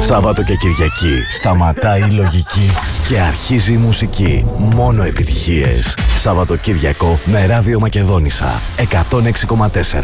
Σάββατο και Κυριακή σταματάει η λογική και αρχίζει η μουσική. Μόνο επιτυχίες. Σάββατο Κυριακό με Ράδιο Μακεδόνισσα 106,4.